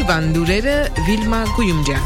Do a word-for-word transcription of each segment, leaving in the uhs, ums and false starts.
Օրվան լուրերը Վիլմա Գույումջյան։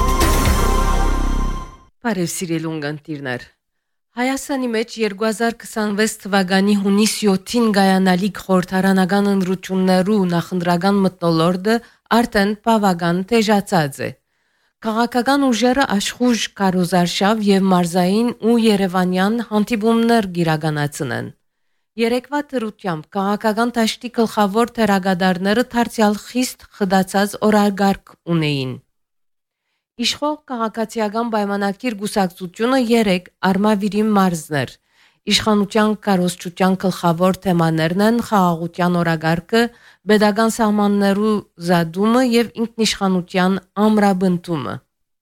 Բարև սիրելի ունգընտիրներ։ Հայաստանի մեջ երկու հազար քսանվեց թվականի հունիս յոթին գայանալիք խորհրդարանական ընտրություններու նախընտրական մթնոլորտը արդեն բավական թեժացած է։ Քաղաքական ուժերը աշխուժ կարոզարշավ եւ մարզային ու երևանյան հանդիպումներ գիրականացնեն։ Երեկվա դրությամբ քաղաքական դաշտի գլխավոր թերագադարները դարձյալ խիստ խդացած օրարգարկ ունեին։ Իշխող քաղաքացիական պայմանագիր գուսակցությունը երեք Արմավիրի մարզներ։ Իշխանության կարողացության գլխավոր թեմաներն են խաղաղության օրարգարկը, pedagogan սահմաններու զադումը եւ ինքնիշխանության ամրապնդումը։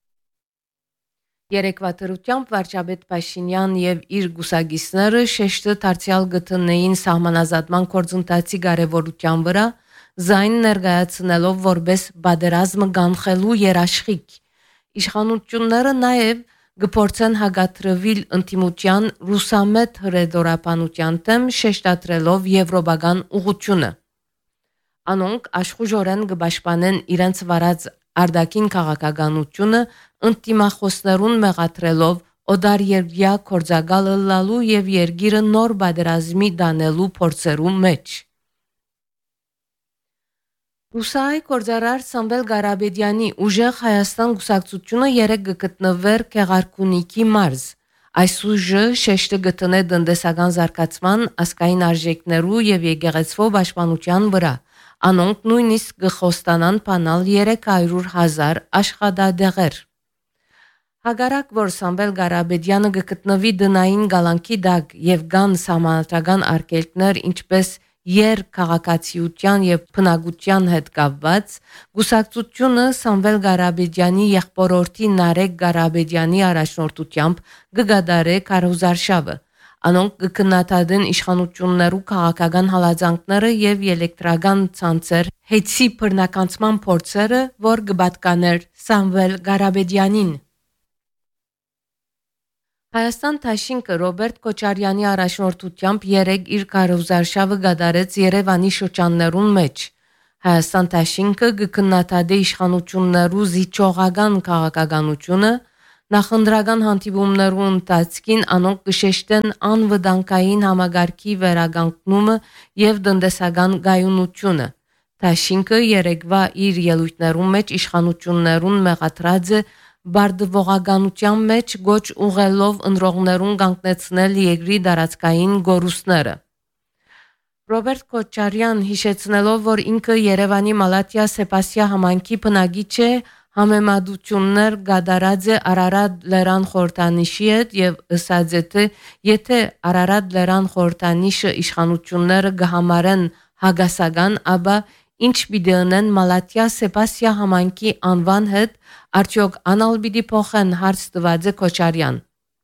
Երեկվա դրությամբ վարչապետ Փաշինյան եւ իր գուսագիսները շեշտը դարձյալ գտնեին սահմանազատման գործընթացի կարեւորության վրա, զայն ներկայացնելով որպես բادرազմը կանխելու երաշխիք։ Իշխանությունները նաեւ գործեն հագատրվել ինտիմության ռուսամետ հրեդորապանության դեմ շեշտադրելով եվրոպական ուղղությունը։ Անոնք աշխուժորեն կպաշտպանեն իրենց վարած արդակին քաղաքականությունը ինտիմախոսներուն մեղադրելով օդարերյա կորձագալը լալու եւ երգիրը նոր բادرազմի դանելու փորձերու մեջ։ Ռուսայի կորձարար Սամվել Ղարաբեդյանի ուժեղ Հայաստան գուսակցությունը երեք գտնվեր Քեղարքունիքի մարզ։ Այս ուժը շեշտը գտնե տնտեսական զարգացման, ազգային արժեքներու եւ եկեղեցվո պաշտպանության վրա։ Անոնք նույնիսկ գխոստանան բանալ երեք հարյուր հազար աշխատադեղեր։ Հագարակ որ Սամվել Ղարաբեդյանը գտնվի դնային գալանքի դակ եւ կան սահմանադրական արգելքներ, ինչպես եր քաղաքացիության եւ բնակության հետ կապված, գուսակցությունը Սամվել Ղարաբեդյանի եղբորորդի Նարեկ Ղարաբեդյանի առաջնորդությամբ կգադարե Կարոզարշավը։ Անոնք կքննադատեն իշխանություններու քաղաքական հալածանքները եւ էլեկտրական ցանցեր հեծի բռնականցման փորձերը, որ կպատկաներ Սամվել Ղարաբեդյանին։ Հայաստան Թաշինքը Ռոբերտ Քոչարյանի առաջնորդությամբ երեք իր Կարոզարշավը գդարեց Երևանի շրջաններուն մեջ։ Հայաստան Թաշինքը կքննադատե իշխանություններու զիջողական քաղաքականությունը, նախընտրական հանդիպումներու ընթացքին անոնք կշեշտեն անվտանգային համագարկի վերականգնումը եւ տնտեսական գայունությունը։ Թաշինքը երեկվա իր ելույթներում մեջ իշխանություններուն մեղադրած է բարդվողականության մեջ գոչ ուղելով ընտրողներուն կանգնեցնել երկրի դարածքային գորուսները։ Ռոբերտ Քոչարյան հիշեցնելով, որ ինքը Երևանի Մալատիա Սեպասիա համայնքի բնակիչ է, համեմատություններ գդարած է Արարատ լեռան խորհրդանիշի հետ եւ ըսած է թե եթե Արարատ լեռան խորհրդանիշը իշխանությունները կհամարեն հագասական, ապա ինչ պիտի անեն Մալատիա Սեպասիա համայնքի անվան հետ, արդյոք անալ պիտի փոխեն հարց տված է Քոչարյան։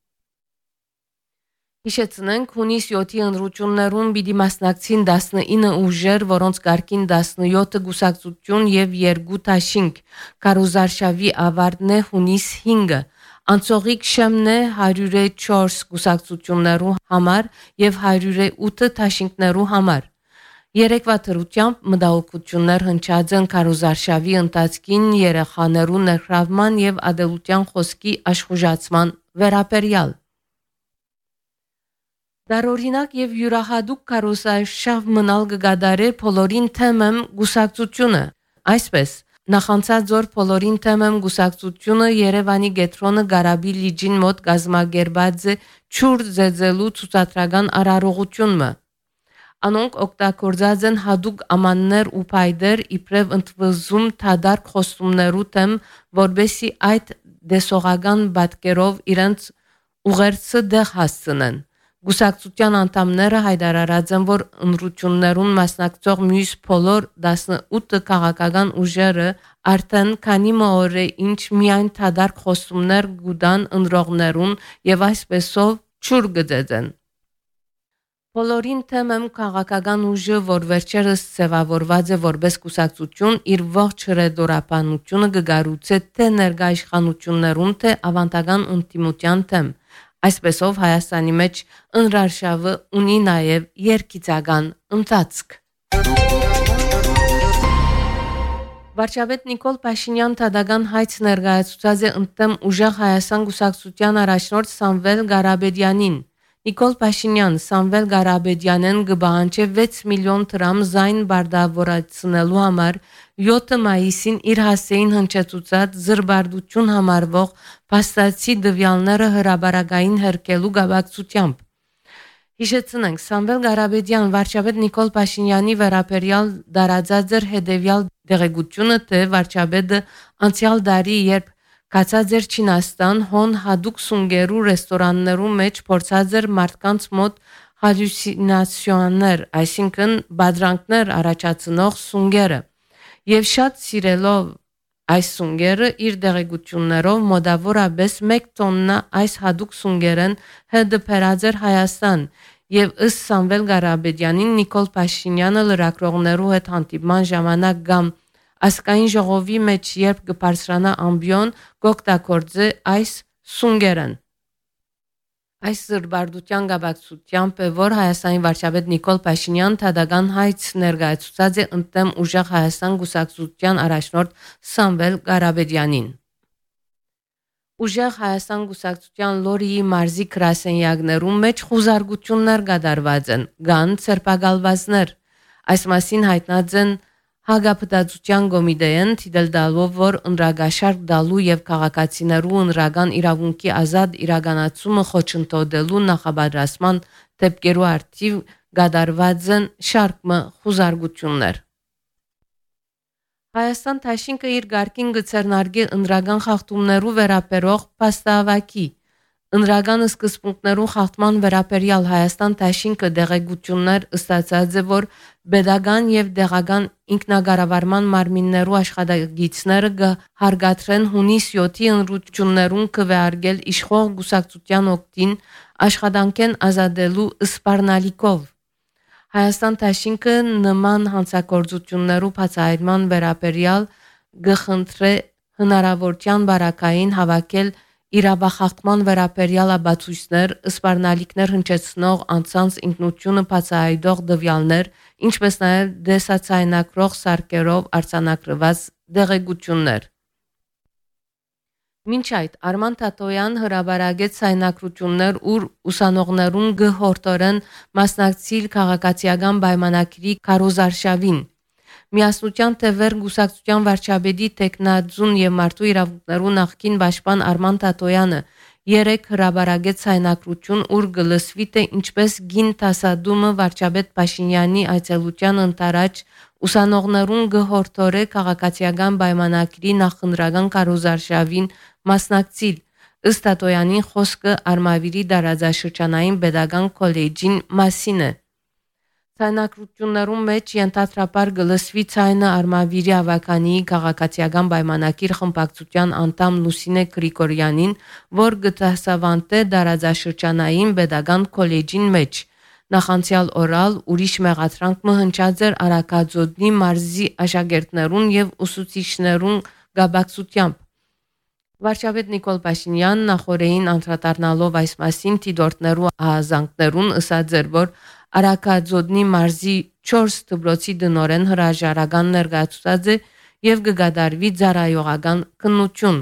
Հիշեցնենք հունիս յոթի ընտրություններուն պիտի մասնակցին տասնինը ուժեր, որոնց կարգին տասնյոթը գուսակցություն եւ երկու Թաշինք։ Կարոզարշավի ավարտն է հունիս հինգը։ Անցողիկ շեմն է հարյուր չորս գուսակցություններու համար եւ հարյուր ութ Թաշինքներու համար։ Երեկվա դրությամբ մտահոգություններ հնչած են Կարոզարշավի ընթացքին երեխաներու ներգրավման եւ ադելության խոսքի աշխուժացման վերաբերյալ։ Դարօրինակ եւ յուրահատուկ Կարոզարշավ մնալ կգադարե բոլորին թեմեմ գուսակցությունը։ Այսպես նախանցած օր բոլորին թեմեմ գուսակցությունը Երևանի գետրոնը Գարաբի լիջին մոտ գազմագերբած է ճուր ձեզելու ցուցադրական արարողությունը։ Անոնք օգտագործած են հadoop ամաններ ու փայդեր իբրև ընդվզում թադարք խոստումներու թեմ, որբեսի այդ դեսողական բատկերով իրենց ուղերձը դեղ հասցնեն։ Գուսակցության անդամները հայտարարած են, որ ընտրություններուն մասնակցող մյուս բոլոր տասնութ քաղաքական ուժերը արդեն քանի օր է ինչ միայն թադարք խոստումներ գուտան ընտրողներուն եւ այսպեսով ճուր գծեն։ Բոլորին թեմեմ քաղաքական ուժը, որ վերջերս ձևավորված է որպես կուսակցություն, իր ողջ հրեդորապանությունը կգառուցե թե ներկա իշխանություններուն, թե ավանդական ինտիմության թեմ։ Այսպեսով Հայաստանի մեջ ընտրարշավը ունի նաև երկիծական ընթացք։ Վարչապետ Նիկոլ Փաշինյան Թադական հայց ներկայացուցած է ընդդեմ ուժեղ Հայաստան գուսակցության առաջնորդ Սամվել Ղարաբեդյանին։ Նիկոլ Փաշինյան Սամվել Ղարաբեդյանեն գբահանջե վեց միլիոն դրամ զայն բարդավորացնելու համար յոթ մայիսին իր հասցեին հնչեցուցած զրբարդություն համարվող փաստացի դվյալները հրաբարակային հերկելու գաբակցությամբ։ Հիշեցնենք, Սամվել Ղարաբեդյան վարչապետ Նիկոլ Փաշինյանի վերաբերյալ դարաձած էր հետևյալ դեղեցությունը, թե վարչապետը անցյալ դարի երբ կացած էր Չինաստան հոն հadouk սունգերու ռեստորաններու մեջ փորձած էր մարդկանց մոտ հալյուսինացիաներ, այսինքն բադրանքներ առաջացնող սունգերը, եւ շատ սիրելով այս սունգերը իր դեղեցություններով մոտավորապես մեկ տոննա այս հadouk սունգերեն հետը փերած էր Հայաստան եւ ըստ Սամվել Ղարաբեդյանին Նիկոլ Փաշինյանը լրագրողներու հետ հանդիպման ժամանակ գամ ասկային ժողովի մեջ երբ կբարձրանա ամբիոն գոկտակորձե այս սունգերեն այս զրբարդության գաբակցությամբ է որ Հայաստանի վարչապետ Նիկոլ Փաշինյան Թադական հայց ներկայացուցած է ընդդեմ ուժեղ Հայաստան գուսակցության առաջնորդ Սամվել Ղարաբեդյանին։ Ուժեղ Հայաստան գուսակցության Լորիի մարզի գրասենյակներում մեջ խուզարկություններ կատարված են, կան ցերպակալվածներ։ Այս մասին հայտնած են Հագապտածության կոմիտեին թիդել դալով, որ ընդրագաշարք դալու եւ քաղաքացիներու ընդրական իրավունքի ազատ իրականացումը խոչընդոտելու նախաբադրասման դեպքերու արդիվ կատարված են շարք խուզարկություններ։ Հայաստան Թաշինքը իր գարկին գծերնարգի ընդրական խախտումներու վերաբերող փաստավակի Ընդրական սկզբունքներու խախտման վերաբերյալ Հայաստան Թաշինքը դեղեցություններ ստացած է, որ pedagogan եւ դեղական ինքնակառավարման մարմիններու աշխատագիտները հարգադրեն հունիս յոթի ընտրություններուն կվեարկել իշխող գուսակցության օգտին աշխատանքեն ազատելու սպառնալիքով։ Հայաստան Թաշինքը նման հանցագործություններու բացահայտման վերաբերյալ գխնդրե հնարավորության բարակային հավաքել իրավախախտման վերաբերյալ աբացույցներ, սպառնալիքներ հնչեցնող անցանց ինքնությունը բացահայտող դվյալներ, ինչպես նաև դեսացայնակրող սարքերով արձանագրված դեղեցություններ։ Մինչ այդ Արման Թաթոյան հրաբարագեց ցայնակրություններ, ուր ուսանողներուն գհորտորեն մասնակցիլ քաղաքացիական պայմանագրի քարոզարշավին։ Միասնության թևեր գուսակցության վարչապետի տեխնաձուն եւ մարդու իրավունքներու նախկին պաշտպան Արման Թաթոյանը երեք հրաբարագեց ցայնակրություն, ուր գլսվի թե ինչպես գին տասադումը վարչապետ Փաշինյանի այցելության ընթരാճ ուսանողներուն գհորտորե քաղաքացիական պայմանագրի նախընտրական քարոզարշավին մասնակցիլ։ Ըստ Թաթոյանի խոսքը Արմավիրի դարաձաշրջանային pedagogan քոլեջին մասին է։ Ցայնակրություններում մեջ ենթադրաբար գլսվի ցայնը Արմավիրի ավականի քաղաքացիական պայմանագիր խմբակցության անդամ Լուսինե Գրիգորյանին, որ գտասավանտե դարաձաշրջանային pedagogan քոլեջին մեջ նախանցյալ օրալ ուրիշ մեղադրանք մը հնչած էր Արաքածոտնի մարզի աշակերտներուն եւ ուսուցիչներուն գաբակցությամբ։ Վարչապետ Նիկոլ Փաշինյան նախորդին անդրադառնալով այս մասին դիտորդներու ահազանգներուն ըսած էր, որ Արաքածոտնի մարզի չորս դպրոցի դնորեն հրաժարական ներկայացուցած է եւ կգադարվի ծառայողական քննություն։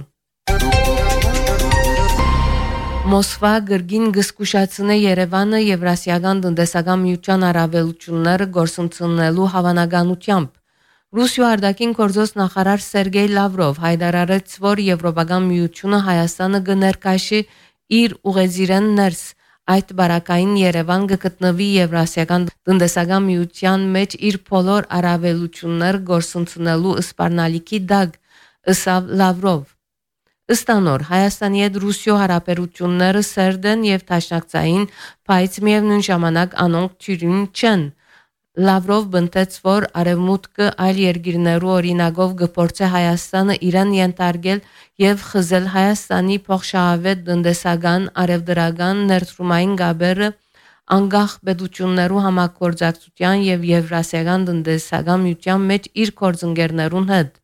Մոսկվա գրգին գսկուշացնե Երևանը Եվրասիական տնտեսական միության առավելությունները գործընթացնելու հավանականությամբ։ Ռուսիա արտաքին գործոս նախարար Սերգեյ Լավրով հայտարարեց, որ Եվրոպական միությունը Հայաստանը կներկայացի իր ուղեզիրեն ներս այդ բարակային Երևան կգտնվի Եվրասիական տնտեսական միության մեջ իր բոլոր առավելություններ գործընթացնելու սպառնալիքի դակ, ըստ Լավրով։ Ըստ անոր Հայաստանի հետ Ռուսիա հարաբերությունները սերտ են եւ դաշնակցային, բայց միևնույն ժամանակ անոնք թյուրին չեն։ Լավրով բնտեց, որ արևմուտքը այլ երկիրներու օրինակով գործե Հայաստանը իրեն ենթարկել եւ խզել Հայաստանի փոխշահավետ տնտեսական, արևդրական, ներդրումային գաբերը անկախ պետություններու համագործակցության եւ Եվրասիական տնտեսական միության մեջ իր գործընկերներուն հետ։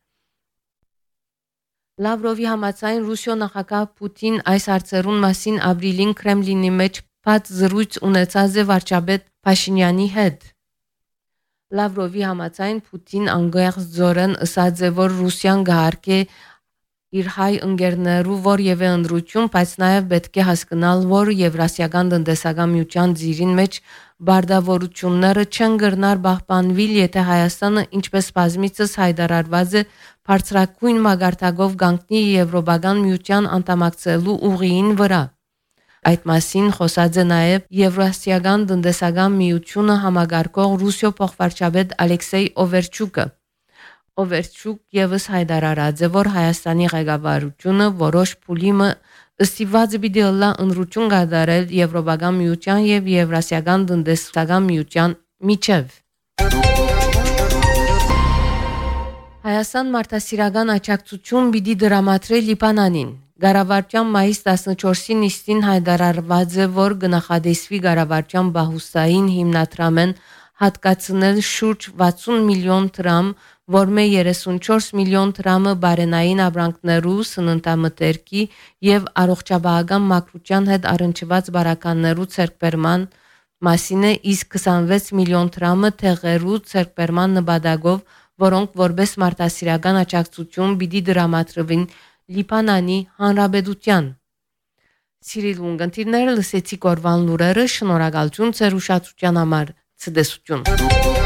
Լավրովի համաձայն Ռուսիա նախագահ Պուտին այս հարցերուն մասին ապրիլին Կրեմլինի մեջ բաց զրույց ունեցած է վարչապետ Փաշինյանի հետ։ Լավրովի համաձայն Պուտին անգերց ձորեն ըսած է, որ Ռուսիան գահարկե իր հայ ընկերներու որևէ ընդրություն, բայց նաև պետք է հասկանալ, որ Եվրասիական տնտեսական միության ձիրին մեջ բարդավորությունները չեն գրնար պահպանվել, եթե Հայաստանը ինչպես բազմիցս հայտարարված է բարձրակույն մագարտակով գանքնի Եվրոպական միության անդամակցելու ուղիին վրա։ Այդ մասին խոսած է նաև Եվրասիական տնտեսական միությունը համագարկող Ռուսիո փոխվարչապետ Ալեքսեյ Օվերչուկը։ Օվերչուկ եւս հայտարարած է, որ Հայաստանի ղեկավարությունը որոշ փուլիմը ըստիված պիտի լա ընդրություն կատարել Եվրոպական միության եւ Եվրասիական տնտեսական միության միջև։ Հայաստան մարդասիրական աջակցություն պիտի դրամատրի Լիբանանին։ Գարավարչյան մայիս տասնչորսի նիստին հայտարարված է, որ գնահատեսվի Գարավարչյան բահուստային հիմնադրամեն հատկացնել շուրջ վաթսուն միլիոն դրամ, որմե երեսունչորս միլիոն դրամը բարենային ապրանքներու, սննդամթերքի եւ առողջապահական մակրության հետ առնչված բարականներու ցերկբերման մասին է, իսկ քսանվեց միլիոն դրամը թեղերու ցերկբերման նպատակով, որոնք որպես մարդասիրական աջակցություն պիտի դրամատրվին Լիբանանի Հանրապետության։ Սիրելի ունգընտիրները, լսեցիք օրվան լուրերը, շնորհակալություն ձեր ուշադրության համար։ Ցտեսություն։